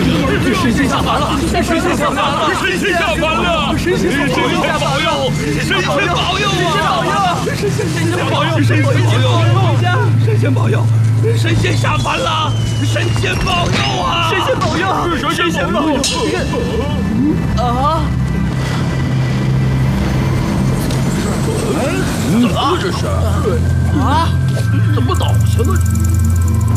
神仙下凡了！神仙下凡了！ 神仙下凡了！ 神仙保佑！神仙保佑啊！神仙保佑！神仙保佑！神仙保佑！神仙下凡了！神仙保佑啊！神仙保佑！神仙保佑！啊！ 怎么了这是？ 啊！ 怎么倒下了？